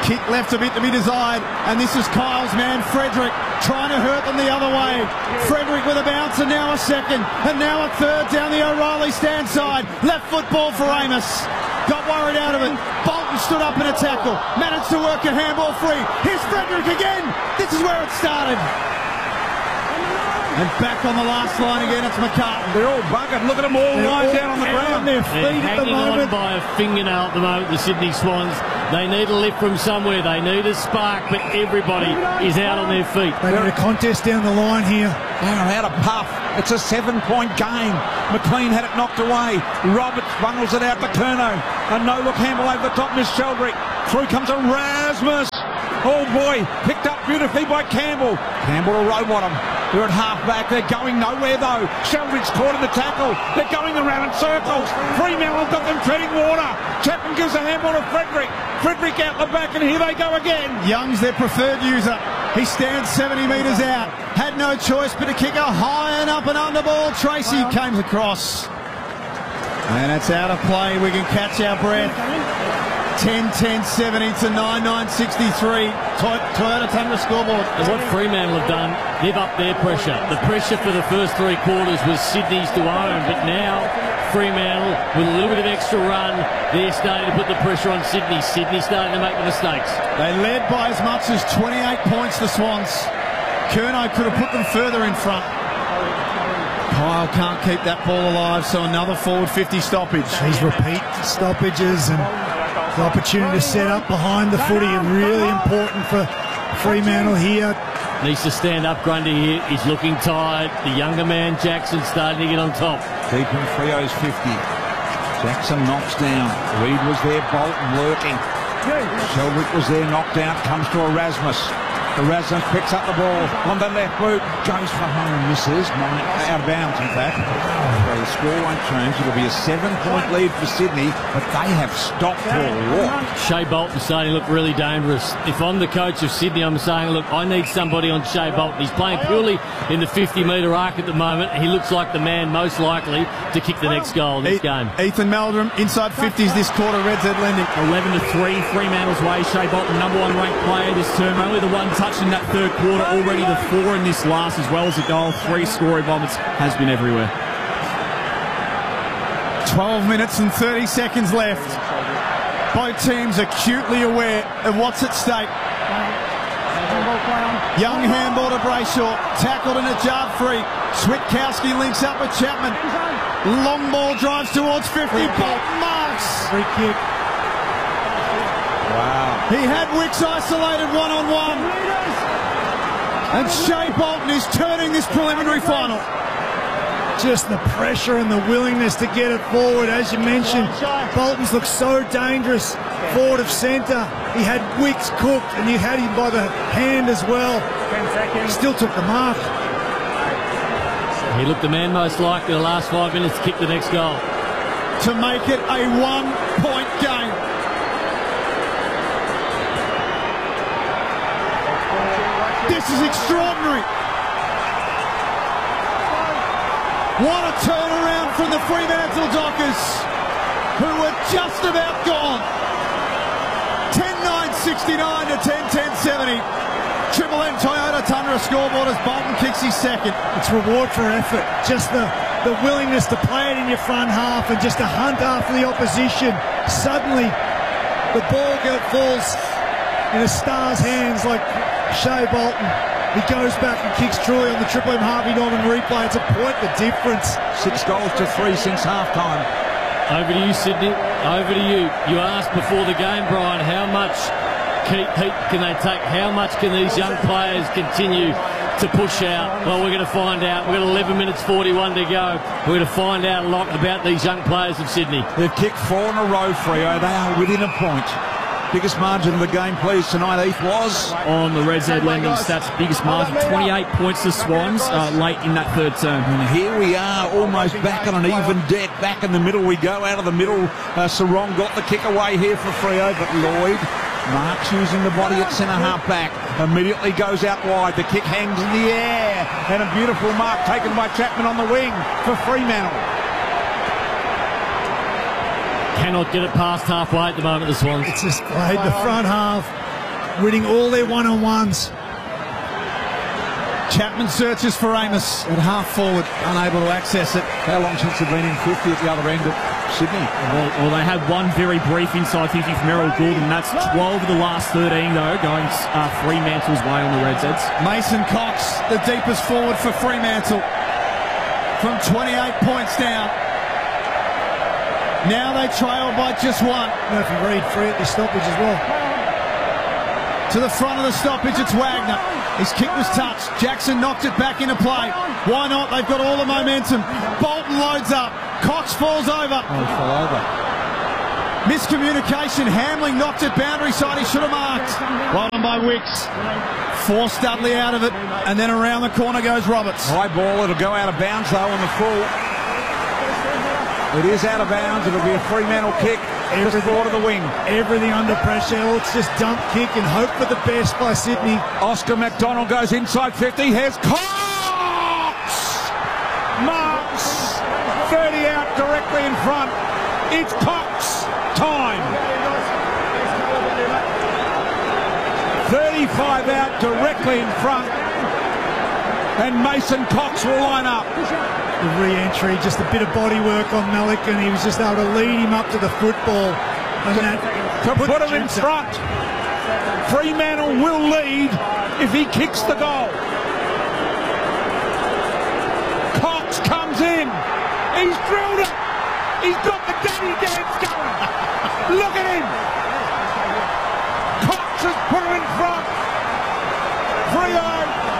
Kick left a bit to be desired, and this is Kyle's man, Frederick, trying to hurt them the other way. Frederick with a bounce, and now a second, and now a third down the O'Reilly stand side. Left foot ball for Amos. Got worried out of it. Bolton stood up in a tackle, managed to work a handball free. Here's Frederick again. This is where it started. And back on the last line again, it's McCartan. They're all buggered. Look at them all lying down on the ground. Their feet They're at the hanging moment. on by a fingernail at the moment, the Sydney Swans. They need a lift from somewhere. They need a spark, but everybody is out on their feet. They've got a contest down the line here. They're out of puff. It's a 7-point game. McLean had it knocked away. Roberts bundles it out to Curnow. A no-look handle over the top, Miss Sheldrick. Through comes Erasmus. Oh boy, picked up beautifully by Campbell. Campbell to Rowbottom. They're at half-back. They're going nowhere, though. Sheldrick's caught in the tackle. They're going around in circles. Fremantle have got them treading water. Chapman gives a handball to Frederick. Frederick out the back, and here they go again. Young's their preferred user. He stands 70 metres out. Had no choice but to kick a high and up and under ball. Tracy came across. And it's out of play. We can catch our breath. 10-10-70 to 9-9-63. Toyota Tundra scoreboard. And what Fremantle have done, they've upped their pressure. The pressure for the first three quarters was Sydney's to own, but now Fremantle, with a little bit of extra run, they're starting to put the pressure on Sydney. Sydney starting to make the mistakes. They led by as much as 28 points, the Swans. Curnow could have put them further in front. Kyle can't keep that ball alive, so another forward 50 stoppage. These repeat stoppages and the opportunity to set up behind the footy are really important for Fremantle here. Needs to stand up, Grundy here. He's looking tired. The younger man, Jackson, starting to get on top. Deep in Frio's 50. Jackson knocks down. Reid was there, Bolton lurking. Sheldrick was there, knocked out, comes to Erasmus. Erasmus picks up the ball on the left boot, goes for home, misses, out of bounds in fact. So the score won't change. It'll be a 7-point lead for Sydney, but they have stopped for a walk. Shea Bolton's starting to look really dangerous. If I'm the coach of Sydney, I'm saying, look, I need somebody on Shea Bolton. He's playing purely in the 50-metre arc at the moment. He looks like the man most likely to kick the next goal in this game. Ethan Meldrum, inside 50s this quarter, Reds Ed Lending. 11-3, Fremantle's way. Shea Bolton, number one ranked player this term. Only the one touch in that third quarter, already the 4 in this last, as well as a goal. 3 scoring moments, has been everywhere. 12 minutes and 30 seconds left. Both teams acutely aware of what's at stake. Young handball to Brayshaw, tackled and a jarred free. Switkowski links up with Chapman. Long ball drives towards 50. Bolton marks. Free kick. Wow. He had Wicks isolated one-on-one. And Shea Bolton is turning this preliminary final. Just the pressure and the willingness to get it forward. As you mentioned, Bolton's looked so dangerous forward of centre. He had Wicks cooked and you had him by the hand as well. He still took the mark. He looked the man most likely the last 5 minutes to kick the next goal. To make it a 1-point game. This is extraordinary. What a turnaround from the Fremantle Dockers, who were just about gone. 10-9-69 to 10-10-70. Triple M Toyota Tundra scoreboard as Bolton kicks his second. It's reward for effort. Just the willingness to play it in your front half and just to hunt after the opposition. Suddenly, the ball falls in a star's hands like Shea Bolton. He goes back and kicks truly on the Triple M Harvey Norman replay. It's a point the difference. 6 goals to 3 since half-time. Over to you, Sydney. Over to you. You asked before the game, Brian, how much heat can they take? How much can these young players continue to push out? Well, we're going to find out. We've got 11 minutes 41 to go. We're going to find out a lot about these young players of Sydney. They've kicked 4 in a row, Freo. They are within a point. Biggest margin of the game, please, tonight, Heath, was? On the Reds Ed Lending stats, biggest margin, 28 points to Swans late in that third term. And here we are, almost back on an even deck. Back in the middle we go, out of the middle. Sarong got the kick away here for Freo, but Lloyd, Mark's using the body at centre-half back. Immediately goes out wide. The kick hangs in the air. And a beautiful mark taken by Chapman on the wing for Fremantle. Cannot get it past halfway at the moment, the Swans. It's just played the front half winning all their one-on-ones. Chapman searches for Amos at half forward, unable to access it. How long since they've been in 50 at the other end of Sydney? Well, they had one very brief inside 50 from Errol Gordon. That's 12 of the last 13, though, going Fremantle's way on the Reds' heads. Mason Cox, the deepest forward for Fremantle, from 28 points down. Now they trail by just one. Now if you read free at the stoppage as well. To the front of the stoppage, it's Wagner. His kick was touched. Jackson knocked it back into play. Why not? They've got all the momentum. Bolton loads up. Cox falls over. Oh, he fell over. Miscommunication. Hamling knocked it boundary side. He should have marked. Well done by Wicks. Forced Dudley out of it. And then around the corner goes Roberts. High ball. It'll go out of bounds, though, on the full. It is out of bounds. It'll be a Fremantle kick. Just forward of the wing. Everything under pressure. Let's just dump, kick and hope for the best by Sydney. Oscar McDonald goes inside 50. Here's Cox! Marks! 30 out directly in front. It's Cox time. 35 out directly in front. And Mason Cox will line up. The re-entry, just a bit of body work on Malik, and he was just able to lead him up to the football. And to put him in front. Fremantle will lead if he kicks the goal. Cox comes in. He's drilled it. He's got the daddy dance going. Look at him. Cox has put him in front. Freo.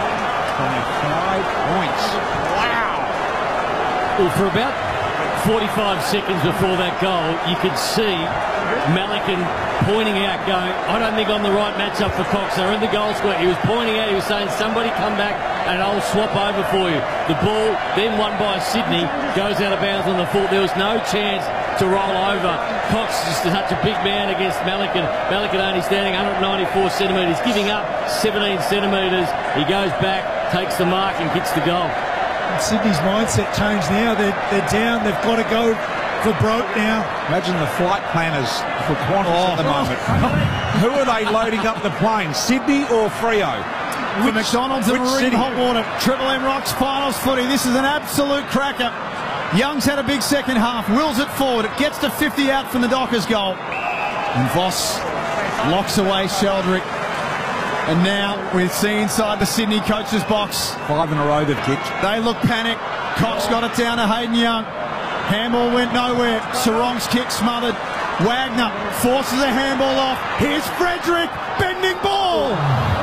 25 points. Wow. Well, for about 45 seconds before that goal, you could see Malikan pointing out, going, I don't think I'm the right matchup for Cox. They're in the goal square. He was pointing out, he was saying, somebody come back and I'll swap over for you. The ball, then won by Sydney, goes out of bounds on the full. There was no chance to roll over. Cox is such a big man against Malikan. Malikan only standing 194 centimetres, giving up 17 centimetres. He goes back, takes the mark and kicks the goal. Sydney's mindset changed now. They're down. They've got to go for broke now. Imagine the flight planners for Qantas at the moment. Who are they loading up the plane? Sydney or Freo? For McDonald's and Marine Hot Water. Triple M Rocks finals footy. This is an absolute cracker. Young's had a big second half. Wills it forward. It gets to 50 out from the Dockers goal. And Voss locks away Sheldrick. And now we see inside the Sydney coach's box. 5 in a row they've kicked. They look panicked. Cox got it down to Hayden Young. Handball went nowhere. Sarong's kick smothered. Wagner forces a handball off. Here's Frederick. Bending ball.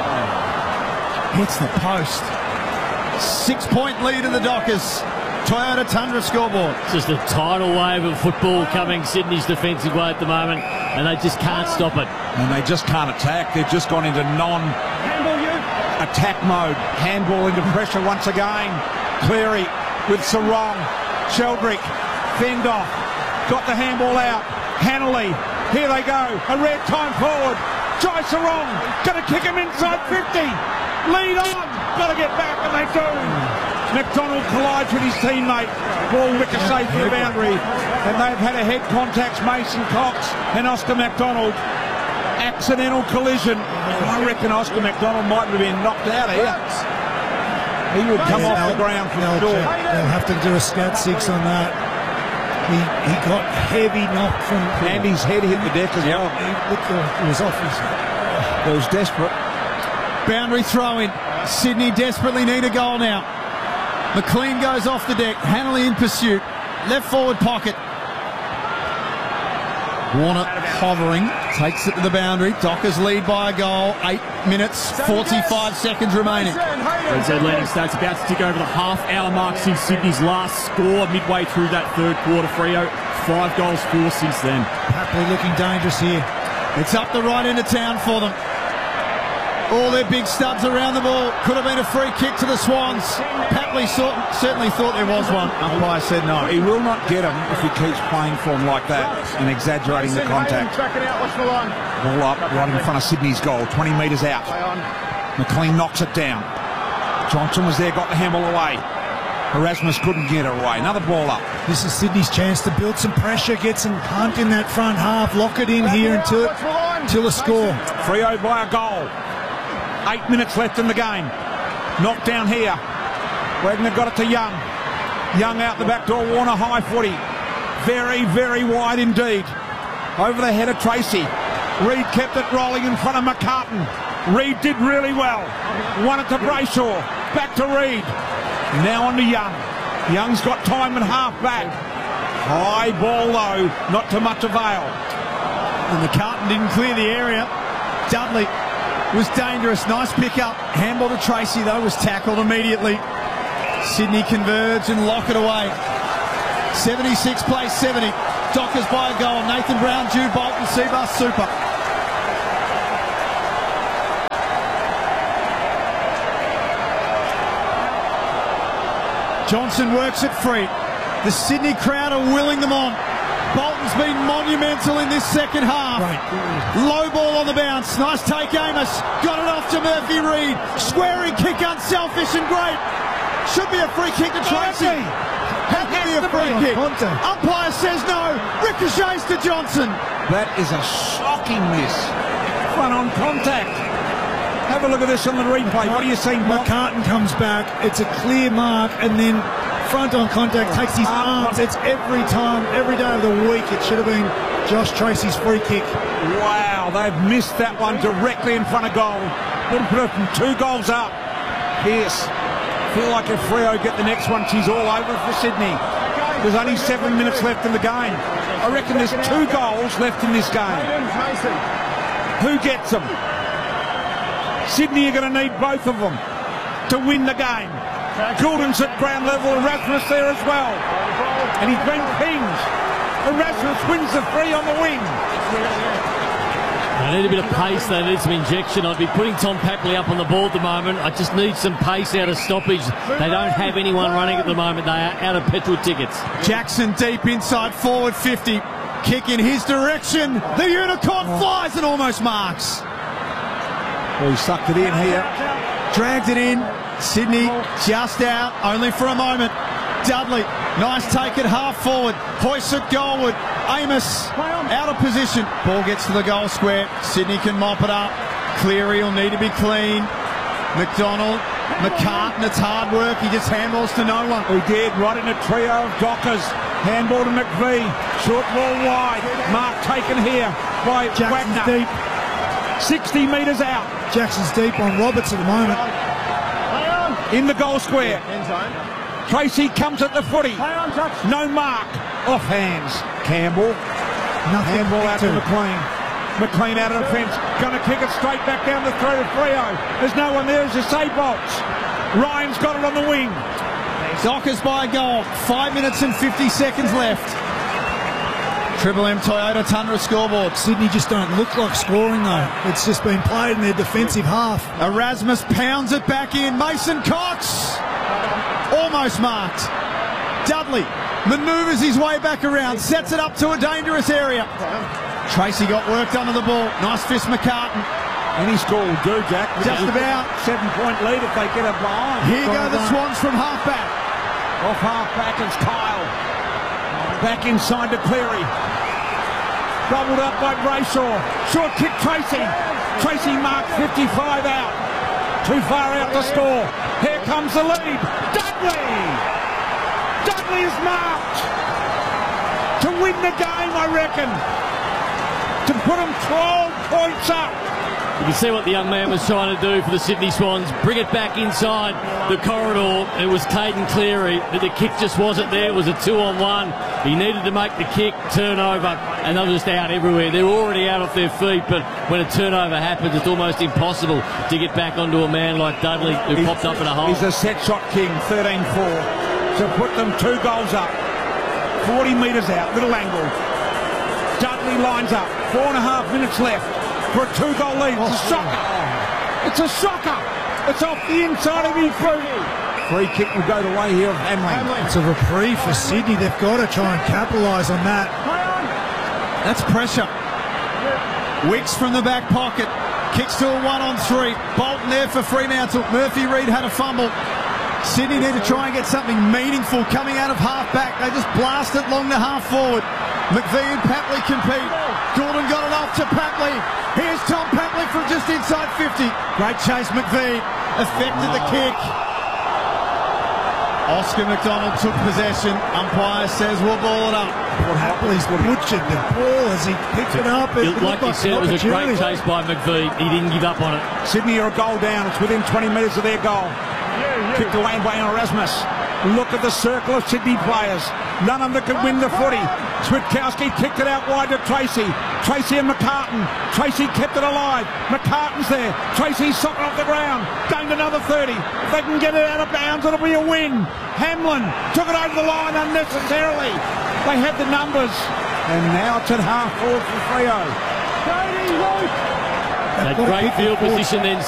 Hits the post. 6-point lead in the Dockers. Toyota Tundra scoreboard. Just a tidal wave of football coming Sydney's defensive way at the moment, and they just can't stop it. And they just can't attack. They've just gone into non-attack mode. Handball into pressure once again. Cleary with Sarong. Sheldrick. Fend off. Got the handball out. Hanley. Here they go. A red time forward. Jai Sarong. Going to kick him inside 50. Lead on. Got to get back, and they do. McDonald collides with his teammate. Ball ricochets for the boundary. And they've had a head contact, Mason Cox and Oscar McDonald. Accidental collision. I reckon Oscar McDonald might have been knocked out here. He would come off the ground from the door. They'll have to do a scat 6 on that. He got heavy knock from... And his head hit the deck as well. It was off his... It was desperate. Boundary throw in. Sydney desperately need a goal now. McLean goes off the deck. Hanley in pursuit. Left forward pocket. Warner hovering. Takes it to the boundary. Dockers lead by a goal. 8 minutes, 45 seconds remaining. Reds Landing Stats about to tick over the half-hour mark since Sydney's last score midway through that third quarter. Freo, 5 goals for since then. Happily looking dangerous here. It's up the right end of town for them. All their big studs around the ball. Could have been a free kick to the Swans. Papley certainly thought there was one. Umpire said no. He will not get him if he keeps playing for him like that and exaggerating the contact. Ball up right in front of Sydney's goal, 20 metres out. McLean knocks it down. Johnson was there, got the handball away. Erasmus couldn't get her away. Another ball up. This is Sydney's chance to build some pressure, get some hunt in that front half, lock it in here until a score. Freo by a goal. 8 minutes left in the game. Knocked down here. Wagner got it to Young. Young out the back door. Warner high footy. Very, very wide indeed. Over the head of Tracy. Reid kept it rolling in front of McCartan. Reid did really well. Won it to Brayshaw. Back to Reid. Now on to Young. Young's got time and half back. High ball though, not to much avail. And McCartan didn't clear the area. Dudley was dangerous. Nice pick up. Handball to Tracy though, was tackled immediately. Sydney converge and lock it away. 76 plays 70. Dockers by a goal. Nathan Brown, Jude Bolton, Seabus Super. Johnson works it free. The Sydney crowd are willing them on. Bolton's been monumental in this second half. Right. Low ball on the bounce. Nice take, Amos. Got it off to Murphy Reid. Squaring kick, unselfish and great. Should be a free kick to Tracy. Had to be a free kick. Umpire says no. Ricochets to Johnson. That is a shocking miss. Front on contact. Have a look at this on the replay. What do you see, Bob? McCartan comes back. It's a clear mark, and then front on contact takes his arms. It's every time, every day of the week. It should have been Josh Tracy's free kick. Wow, they've missed that one directly in front of goal. Would have put it from 2 goals up. Pierce. Feel like if Freo get the next one, she's all over for Sydney. There's only 7 minutes left in the game. I reckon there's 2 goals left in this game. Who gets them? Sydney are going to need both of them to win the game. Goulden's at ground level, Erasmus there as well. And he's been pinged. Erasmus wins the free on the wing. I need a bit of pace, they need some injection. I'd be putting Tom Packley up on the ball at the moment. I just need some pace out of stoppage. They don't have anyone running at the moment. They are out of petrol tickets. Jackson deep inside forward 50. Kick in his direction. The unicorn flies and almost marks. Well, he sucked it in here. Dragged it in. Sydney just out, only for a moment. Dudley, nice take at half forward. Hoists it goalward. Amos out of position. Ball gets to the goal square. Sydney can mop it up. Cleary will need to be clean. McDonald, McCartan, it's hard work. He just handballs to no one. He did, right in a trio of Dockers. Handball to McVie. Short ball wide. Mark taken here by Jackson's Wagner. deep. 60 metres out. Jackson's deep on Roberts at the moment. In the goal square. Tracy comes at the footy. No mark. Off hands. Campbell. Handball out to McLean. McLean out of the fence. Going to kick it straight back down the throat of Freo. There's no one there. There's a Saybolts. Ryan's got it on the wing. Dockers by a goal. 5 minutes and 50 seconds left. Triple M Toyota Tundra scoreboard. Sydney just don't look like scoring though. It's just been played in their defensive half. Erasmus pounds it back in. Mason Cox almost marked. Dudley manoeuvres his way back around, sets it up to a dangerous area. Tracy got worked under the ball. Nice fist, McCartan. Any score will do, Jack. Just about. 7-point lead if they get it behind. Here go the Swans from halfback. Off halfback is Kyle. Back inside to Cleary. Doubled up by Brayshaw. Short kick Tracy. Tracy marked 55 out. Too far out to score. Here comes the lead. Dudley! Dudley is marked. To win the game, I reckon. To put them 12 points up. You can see what the young man was trying to do for the Sydney Swans. Bring it back inside the corridor. It was Caden Cleary, but the kick just wasn't there. It was a 2-on-1. He needed to make the kick, turnover, and they were just out everywhere. They're already out off their feet, but when a turnover happens, it's almost impossible to get back onto a man like Dudley who popped up in a hole. He's a set shot king, 13-4. To put them 2 goals up. 40 metres out, little angle. Dudley lines up. 4.5 minutes left. For a 2-goal lead. It's a shocker. It's a shocker. It's off the inside of his boot. Free kick will go the way here of Hamlin. It's a reprieve for Sydney. They've got to try and capitalise on that. That's pressure. Wicks from the back pocket. Kicks to a 1-on-3. Bolton there for Fremantle. Murphy Reid had a fumble. Sydney need to try and get something meaningful coming out of half-back. They just blast it long to half-forward. McVie and Papley compete. Gordon got it off to Papley. Here's Tom Papley from just inside 50. Great chase, McVie. Affected the kick. Oscar McDonald took possession. Umpire says we'll ball it up. Papley's butchered the ball as he picked it up. Like you said, it was a great chase by McVie. He didn't give up on it. Sydney are a goal down. It's within 20 metres of their goal. Kicked away by Erasmus. Look at the circle of Sydney players. None of them could win the footy. Switkowski kicked it out wide to Tracy. Tracy and McCartan. Tracy kept it alive. McCartan's there. Tracy's socked off the ground. Gained another 30. If they can get it out of bounds, it'll be a win. Hamlin took it over the line unnecessarily. They had the numbers. And now it's at half forward for Freo. A great field position then.